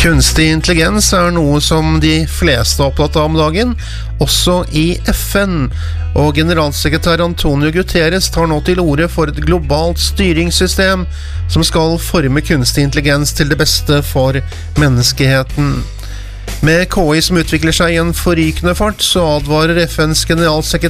Kunstig intelligens noe som de fleste er opptatt av om dagen, også i FN. Og generalsekretær Antonio Guterres tar nå til orde for et globalt styringssystem som skal forme kunstig intelligens til det beste for menneskeheten. Med KI som utvikler seg i en forrykende fart, så advarer FNs generalsekretær